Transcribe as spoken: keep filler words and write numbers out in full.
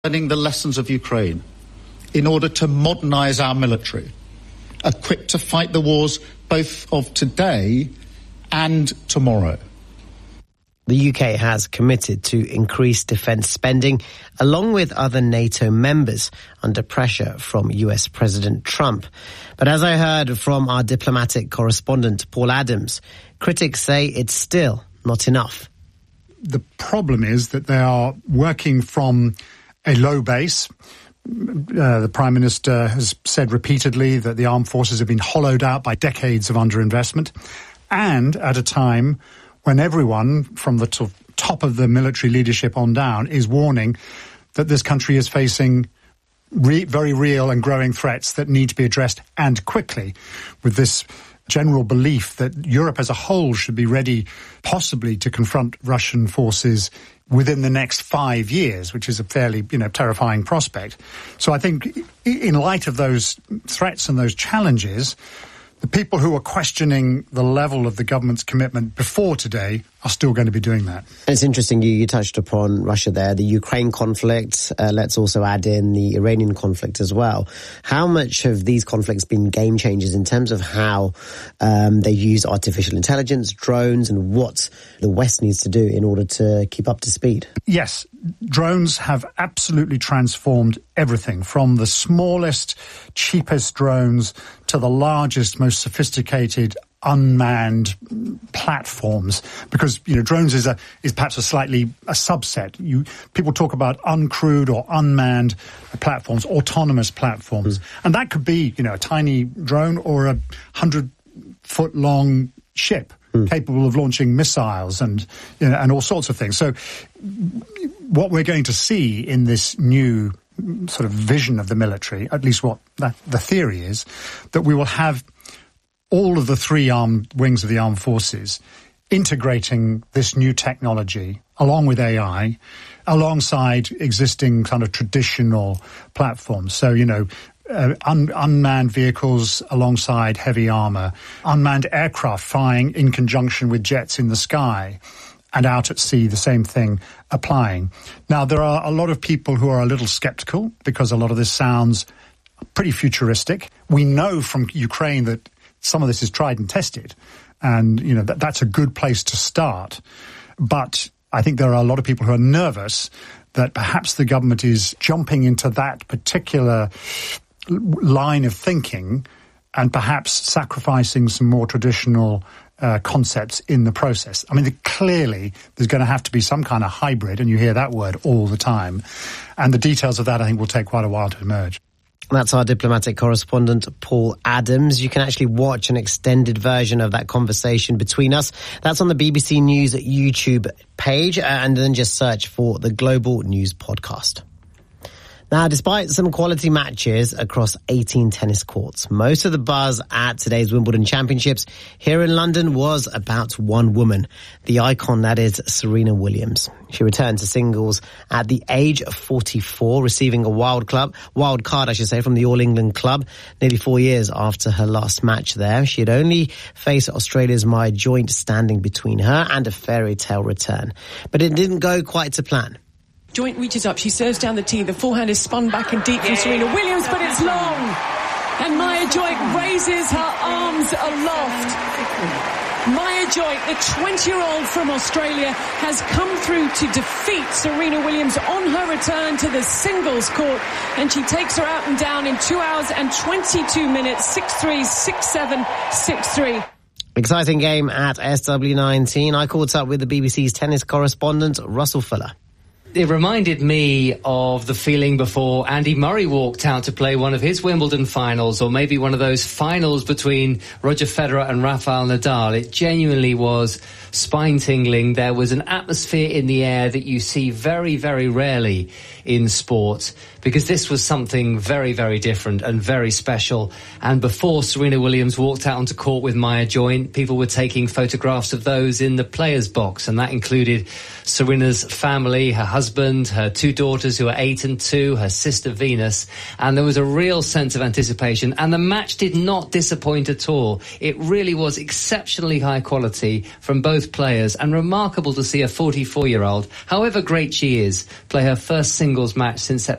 learning the lessons of Ukraine in order to modernise our military, equipped to fight the wars both of today and tomorrow. The U K has committed to increase defence spending along with other NATO members under pressure from U S President Trump. But as I heard from our diplomatic correspondent, Paul Adams, critics say it's still not enough. The problem is that they are working from a low base. Uh, the Prime Minister has said repeatedly that the armed forces have been hollowed out by decades of underinvestment, and at a time when everyone from the t- top of the military leadership on down is warning that this country is facing re- very real and growing threats that need to be addressed, and quickly, with this general belief that Europe as a whole should be ready possibly to confront Russian forces within the next five years, which is a fairly, you know, terrifying prospect. So I think in light of those threats and those challenges, the people who are questioning the level of the government's commitment before today are still going to be doing that. It's interesting, you, you touched upon Russia there, the Ukraine conflict. Uh, let's also add in the Iranian conflict as well. How much have these conflicts been game changers in terms of how um, they use artificial intelligence, drones, and what the West needs to do in order to keep up to speed? Yes, drones have absolutely transformed everything, from the smallest, cheapest drones to the largest, most sophisticated unmanned platforms, because, you know, drones is a is perhaps a slightly a subset. You people talk about uncrewed or unmanned platforms, autonomous platforms, mm. and that could be, you know, a tiny drone or a hundred foot long ship mm. capable of launching missiles and, you know, and all sorts of things. So what we're going to see in this new sort of vision of the military, at least what that, the theory is, that we will have all of the three armed wings of the armed forces integrating this new technology along with A I, alongside existing kind of traditional platforms. So, you know, uh, un- unmanned vehicles alongside heavy armor, unmanned aircraft flying in conjunction with jets in the sky, and out at sea, the same thing applying. Now, there are a lot of people who are a little skeptical because a lot of this sounds pretty futuristic. We know from Ukraine that some of this is tried and tested, and, you know, that, that's a good place to start. But I think there are a lot of people who are nervous that perhaps the government is jumping into that particular line of thinking and perhaps sacrificing some more traditional uh, concepts in the process. I mean, the, clearly there's going to have to be some kind of hybrid, and you hear that word all the time. And the details of that, I think, will take quite a while to emerge. That's our diplomatic correspondent, Paul Adams. You can actually watch an extended version of that conversation between us. That's on the B B C News YouTube page, and then just search for the Global News Podcast. Now, despite some quality matches across eighteen tennis courts, most of the buzz at today's Wimbledon Championships here in London was about one woman, the icon that is Serena Williams. She returned to singles at the age of forty-four, receiving a wild club, wild card, I should say, from the All England club, nearly four years after her last match there. She had only faced Australia's Maya Joint, standing between her and a fairy tale return. But it didn't go quite to plan. Joint reaches up, she serves down the tee. The forehand is spun back and deep from Serena Williams, but it's long. And Maya Joint raises her arms aloft. Maya Joint, the twenty-year-old from Australia, has come through to defeat Serena Williams on her return to the singles court. And she takes her out and down in two hours and twenty-two minutes, six three, six seven, six three. Exciting game at S W nineteen. I caught up with the B B C's tennis correspondent, Russell Fuller. It reminded me of the feeling before Andy Murray walked out to play one of his Wimbledon finals, or maybe one of those finals between Roger Federer and Rafael Nadal. It genuinely was spine-tingling. There was an atmosphere in the air that you see very, very rarely in sport, because this was something very, very different and very special. And before Serena Williams walked out onto court with Maya Joint, people were taking photographs of those in the players' box, and that included Serena's family, her husband, husband, her two daughters who are eight and two, her sister Venus, and there was a real sense of anticipation. And the match did not disappoint at all. It really was exceptionally high quality from both players, and remarkable to see a forty-four-year-old, however great she is, play her first singles match since September